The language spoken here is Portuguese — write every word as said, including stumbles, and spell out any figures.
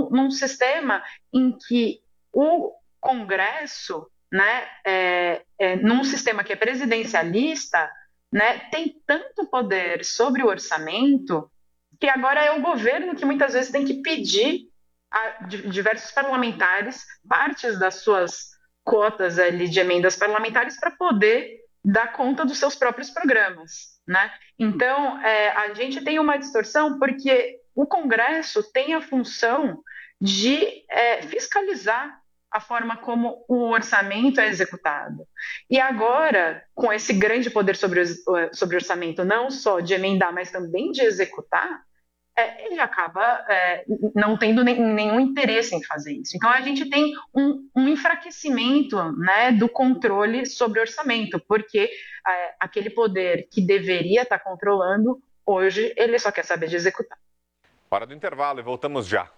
num, num sistema em que o Congresso, né, é, é, num sistema que é presidencialista, né, tem tanto poder sobre o orçamento que agora é o governo que muitas vezes tem que pedir a diversos parlamentares partes das suas cotas ali de emendas parlamentares para poder dar conta dos seus próprios programas, né? Então, é, a gente tem uma distorção porque o Congresso tem a função de é, fiscalizar a forma como o orçamento é executado. E agora, com esse grande poder sobre o, sobre o orçamento, não só de emendar, mas também de executar, é, ele acaba é, não tendo nem, nenhum interesse em fazer isso. Então, a gente tem um, um enfraquecimento, né, do controle sobre o orçamento, porque é, aquele poder que deveria estar controlando, hoje, ele só quer saber de executar. Hora do intervalo e voltamos já.